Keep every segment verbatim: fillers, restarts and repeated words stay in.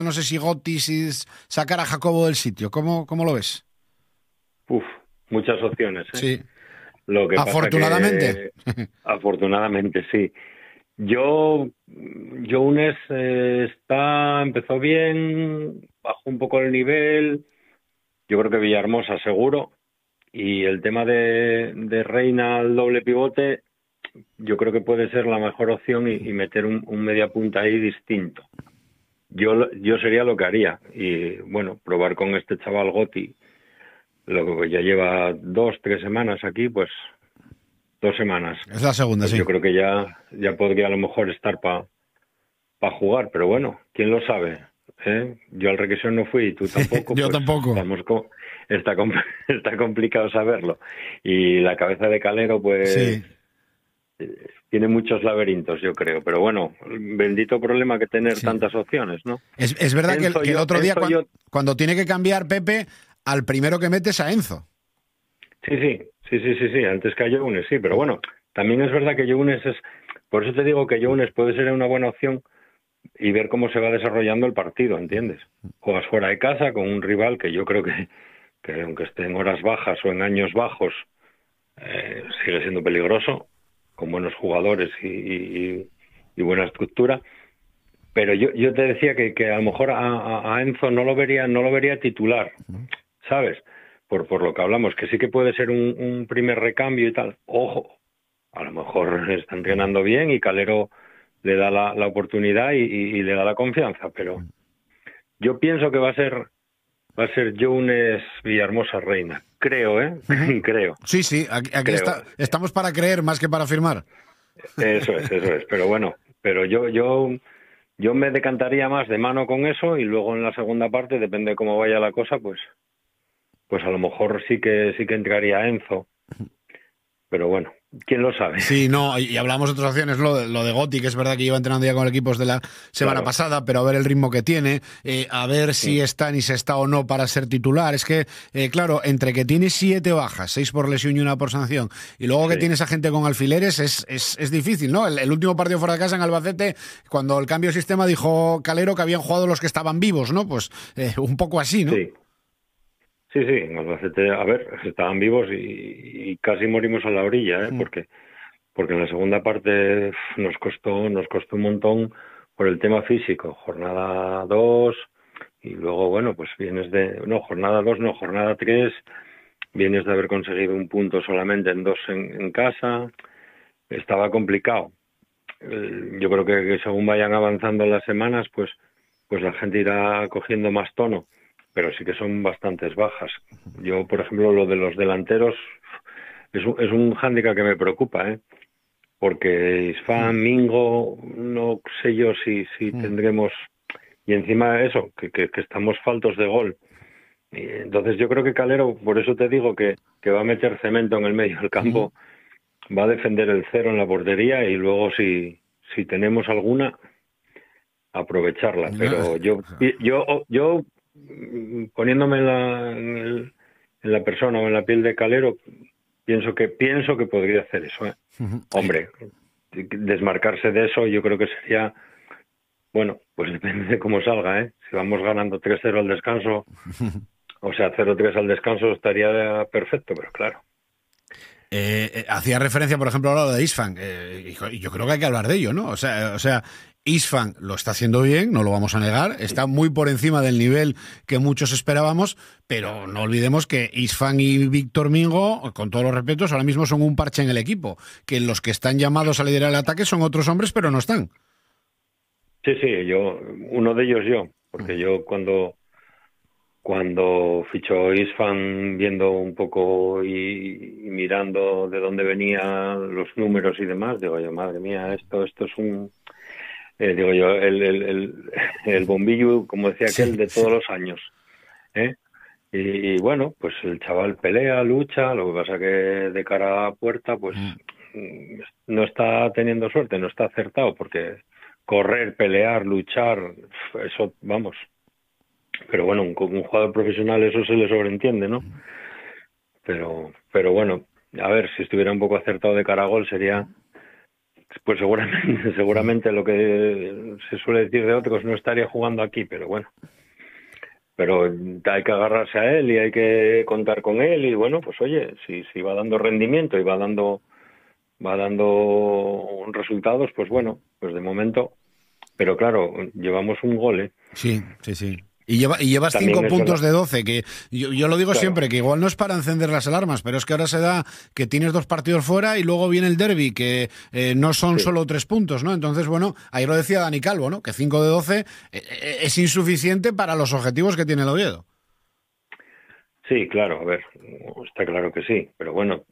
no sé si Gotti, si sacar a Jacobo del sitio. ¿Cómo, cómo lo ves? Uf, muchas opciones, ¿eh? Sí. Lo que Afortunadamente. pasa que, afortunadamente, sí. Yo, Younes eh, está, empezó bien, bajó un poco el nivel. Yo creo que Villahermosa seguro. Y el tema de, de Reina al doble pivote, yo creo que puede ser la mejor opción y, y meter un, un media punta ahí distinto. Yo, yo sería lo que haría. Y bueno, probar con este chaval Gotti, lo que ya lleva dos, tres semanas aquí, pues dos semanas. Es la segunda, Pues sí. yo creo que ya, ya podría a lo mejor estar para pa jugar, pero bueno, ¿quién lo sabe? ¿Eh? Yo al Requesón no fui y tú tampoco, Yo pues tampoco. estamos co- está, com- está complicado saberlo. Y la cabeza de Calero, pues Sí. eh, tiene muchos laberintos, yo creo. Pero bueno, bendito problema que tener Sí. tantas opciones, ¿no? Es, es verdad que el, Enzo, que el yo, otro día, Enzo, cuan- yo, cuando tiene que cambiar Pepe, al primero que mete es a Enzo. sí, sí, sí, sí, sí, sí, antes que a Younes, sí, pero bueno, también es verdad que Younes es, por eso te digo que Younes puede ser una buena opción y ver cómo se va desarrollando el partido, ¿entiendes? Juegas fuera de casa con un rival que yo creo que, que aunque esté en horas bajas o en años bajos, eh, sigue siendo peligroso, con buenos jugadores y, y, y buena estructura. Pero yo, yo te decía que, que a lo mejor a, a Enzo no lo vería, no lo vería titular, ¿sabes? Por, por lo que hablamos, que sí que puede ser un, un primer recambio y tal. Ojo, a lo mejor está entrenando bien y Calero le da la, la oportunidad y, y, y le da la confianza, pero yo pienso que va a ser va a ser Younes Villahermosa Reina. Creo, ¿eh? Uh-huh. Creo. Sí, sí, aquí, aquí Creo. está, estamos para creer más que para afirmar. Eso es, eso es. Pero bueno, pero yo, yo, yo me decantaría más de mano con eso y luego en la segunda parte, depende de cómo vaya la cosa, pues, pues a lo mejor sí que sí que entraría Enzo. Pero bueno, quién lo sabe. Sí, no, y, y hablamos de otras opciones, lo, de- lo de Gotti, que es verdad que lleva entrenando ya con el equipo de la semana Claro. pasada, pero a ver el ritmo que tiene, eh, a ver si Mm. está ni se está o no para ser titular. Es que, eh, claro, entre que tiene siete bajas, seis por lesión y una por sanción, y luego que Sí. tienes a gente con alfileres, es, es, es difícil, ¿no? El, el último partido fuera de casa en Albacete, cuando el cambio de sistema dijo Calero que habían jugado los que estaban vivos, ¿no? Pues eh, un poco así, ¿no? Sí. Sí, sí, en Albacete, a ver, estaban vivos y, y casi morimos a la orilla, ¿eh? Mm. Porque, porque en la segunda parte uf, nos costó, nos costó un montón por el tema físico. Jornada dos y luego, bueno, pues vienes de, no, jornada dos, no, jornada tres, vienes de haber conseguido un punto solamente en dos en, en casa. Estaba complicado. Eh, Yo creo que, que según vayan avanzando las semanas, pues, pues la gente irá cogiendo más tono, pero sí que son bastantes bajas. Yo, por ejemplo, lo de los delanteros es un, es un hándicap que me preocupa, ¿eh? Porque Isfán, Mingo, no sé yo si, si tendremos, y encima eso, que, que, que estamos faltos de gol. Y entonces yo creo que Calero, por eso te digo que, que va a meter cemento en el medio del campo, va a defender el cero en la portería y luego si, si tenemos alguna, aprovecharla. Pero yo, yo, yo poniéndome en la, en, el, en la persona o en la piel de Calero, pienso que pienso que podría hacer eso. ¿eh? Uh-huh. Hombre, desmarcarse de eso yo creo que sería, bueno, pues depende de cómo salga. ¿eh? Si vamos ganando tres cero al descanso, o sea, cero tres al descanso estaría perfecto, pero claro. Eh, eh, hacía referencia, por ejemplo, a lo de Isfan, eh, y yo creo que hay que hablar de ello, ¿no? O sea, o sea, Isfan lo está haciendo bien, no lo vamos a negar, está muy por encima del nivel que muchos esperábamos, pero no olvidemos que Isfan y Víctor Mingo, con todos los respetos, ahora mismo son un parche en el equipo, que los que están llamados a liderar el ataque son otros hombres, pero no están. Sí, sí, yo, uno de ellos yo, porque yo cuando cuando fichó Isfan, viendo un poco y, y mirando de dónde venían los números y demás, digo yo, madre mía, esto esto es un, eh, digo yo, el, el, el, el bombillo, como decía aquel, de todos los años, ¿eh? Y, y bueno, pues el chaval pelea, lucha, lo que pasa que de cara a puerta, pues mm. no está teniendo suerte, no está acertado, porque correr, pelear, luchar, eso, vamos. Pero bueno, un, un jugador profesional eso se le sobreentiende, ¿no? Pero, pero bueno, a ver, si estuviera un poco acertado de cara a gol sería, pues seguramente, seguramente lo que se suele decir de otros, no estaría jugando aquí, pero bueno. Pero hay que agarrarse a él y hay que contar con él y bueno, pues oye, si, si va dando rendimiento y va dando va dando resultados, pues bueno, pues de momento. Pero claro, llevamos un gol, ¿eh? Sí, sí, sí. Y, lleva, y llevas También cinco puntos verdad. de doce, que yo, yo lo digo claro. siempre, que igual no es para encender las alarmas, pero es que ahora se da que tienes dos partidos fuera y luego viene el derbi, que eh, no son sí. solo tres puntos, ¿no? Entonces, bueno, ahí lo decía Dani Calvo, ¿no? Que cinco de doce eh, es insuficiente para los objetivos que tiene el Oviedo. Sí, claro, a ver, está claro que sí, pero bueno,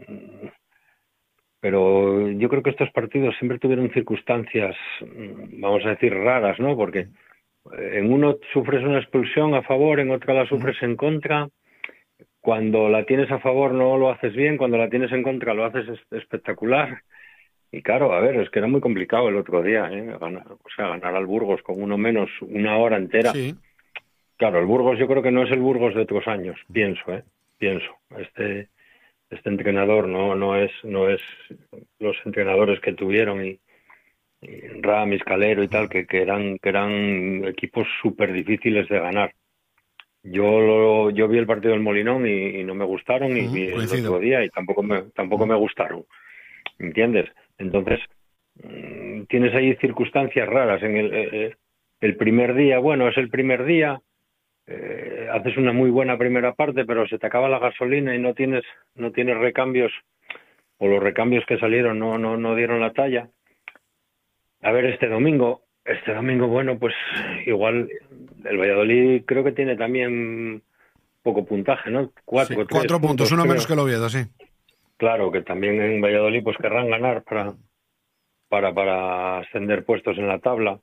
pero yo creo que estos partidos siempre tuvieron circunstancias, vamos a decir, raras, ¿no? Porque en uno sufres una expulsión a favor, en otra la sufres en contra. Cuando la tienes a favor no lo haces bien, cuando la tienes en contra lo haces espectacular. Y claro, a ver, es que era muy complicado el otro día, ¿eh? Ganar, o sea, ganar al Burgos con uno menos una hora entera. Sí. Claro, el Burgos yo creo que no es el Burgos de otros años, pienso, ¿eh? Pienso. Este este entrenador no no es no es los entrenadores que tuvieron y, y Ramis, Calero y tal, que, que eran que eran equipos súper difíciles de ganar. Yo lo, yo vi el partido del Molinón y, y no me gustaron y uh-huh, vi el otro día y tampoco me tampoco uh-huh. me gustaron, ¿entiendes? Entonces mmm, tienes ahí circunstancias raras en el eh, el primer día, bueno, es el primer día. Eh, haces una muy buena primera parte, pero se te acaba la gasolina y no tienes no tienes recambios, o los recambios que salieron no no no dieron la talla. A ver, este domingo, este domingo, bueno, pues igual el Valladolid creo que tiene también poco puntaje, ¿no? Cuatro, sí, cuatro puntos, puntos, uno creo. Menos que el Oviedo, sí. Claro, que también en Valladolid pues querrán ganar para para para ascender puestos en la tabla.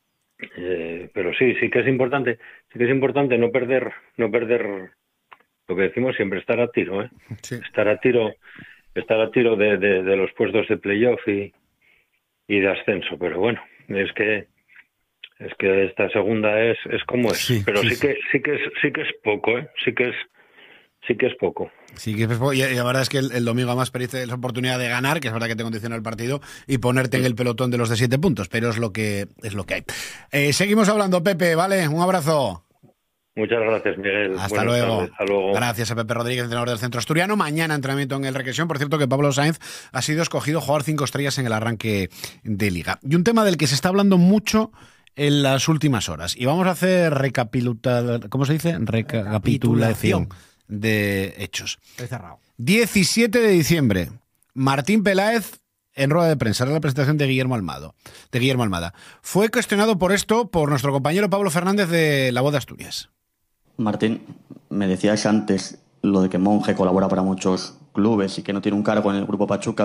Eh, pero sí, sí que es importante, sí que es importante no perder, no perder lo que decimos siempre, estar a tiro, ¿eh? Sí. Estar a tiro, estar a tiro de, de, de los puestos de playoff y, y de ascenso. Pero bueno, es que es que esta segunda es, es como es. Sí, pero sí, sí que sí. sí que es sí que es poco, ¿eh? Sí que es sí que es poco. Sí, que es poco. Y la verdad es que el, el domingo además perdiste la oportunidad de ganar, que es verdad que te condiciona el partido, y ponerte sí. en el pelotón de los de siete puntos, pero es lo que es lo que hay. Eh, seguimos hablando, Pepe, ¿vale? Un abrazo. Muchas gracias, Miguel. Hasta luego. Hasta luego. Gracias a Pepe Rodríguez, entrenador del Centro Asturiano. Mañana entrenamiento en el Requesión. Por cierto, que Pablo Sainz ha sido escogido jugador cinco estrellas en el arranque de Liga. Y un tema del que se está hablando mucho en las últimas horas. Y vamos a hacer recapitulación. ¿Cómo se dice? Recapitulación de hechos. diecisiete de diciembre. Martín Peláez en rueda de prensa, en la presentación de Guillermo Almado, de Guillermo Almada. Fue cuestionado por esto por nuestro compañero Pablo Fernández de La Voz de Asturias. Martín, me decías antes lo de que Monje colabora para muchos clubes y que no tiene un cargo en el Grupo Pachuca.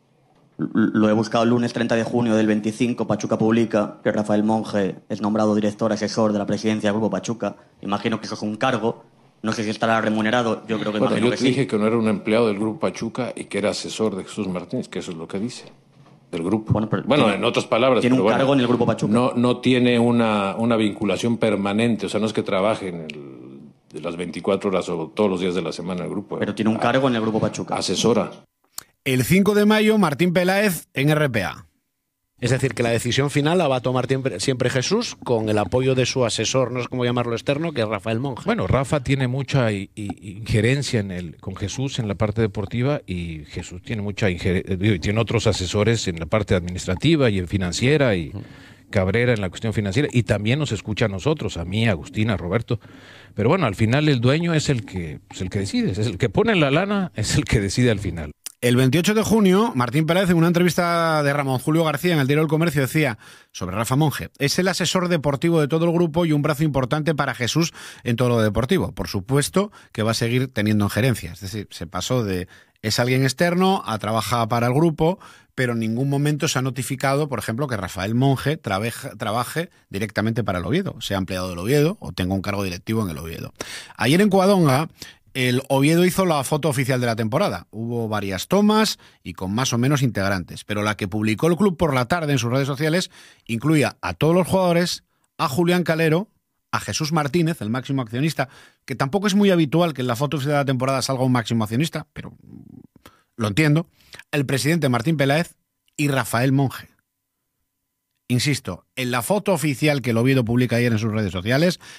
Lo he buscado el lunes treinta de junio del veinticinco. Pachuca publica que Rafael Monje es nombrado director asesor de la presidencia del Grupo Pachuca. Imagino que eso es un cargo. No sé si estará remunerado. Yo creo que bueno, imagino yo que te sí. dije que no era un empleado del Grupo Pachuca y que era asesor de Jesús Martínez, que eso es lo que dice. Del grupo. Bueno, bueno tiene, en otras palabras. Tiene pero un bueno, cargo en el Grupo Pachuca. No, no tiene una, una vinculación permanente, o sea, no es que trabaje en el, de las veinticuatro horas o todos los días de la semana en el grupo. Pero tiene un cargo en el Grupo Pachuca. Asesora. El cinco de mayo, Martín Peláez en R P A. Es decir, que la decisión final la va a tomar siempre Jesús con el apoyo de su asesor, no sé cómo llamarlo externo, que es Rafael Monje. Bueno, Rafa tiene mucha i, i, injerencia en el, con Jesús en la parte deportiva y Jesús tiene mucha injerencia, tiene otros asesores en la parte administrativa y en financiera y Cabrera en la cuestión financiera y también nos escucha a nosotros, a mí, a Agustín, a Roberto. Pero bueno, al final el dueño es el que, es el que decide, es el que pone la lana, es el que decide al final. El veintiocho de junio, Martín Peláez, en una entrevista de Ramón Julio García en el Diario del Comercio, decía sobre Rafa Monje: es el asesor deportivo de todo el grupo y un brazo importante para Jesús en todo lo deportivo. Por supuesto que va a seguir teniendo injerencia. Es decir, se pasó de es alguien externo a trabajar para el grupo, pero en ningún momento se ha notificado, por ejemplo, que Rafael Monje trabaje, trabaje directamente para el Oviedo, sea empleado del Oviedo o tenga un cargo directivo en el Oviedo. Ayer en Covadonga, el Oviedo hizo la foto oficial de la temporada. Hubo varias tomas y con más o menos integrantes, pero la que publicó el club por la tarde en sus redes sociales incluía a todos los jugadores, a Julián Calero, a Jesús Martínez, el máximo accionista, que tampoco es muy habitual que en la foto oficial de la temporada salga un máximo accionista, pero lo entiendo, el presidente Martín Peláez y Rafael Monge. Insisto, en la foto oficial que el Oviedo publica ayer en sus redes sociales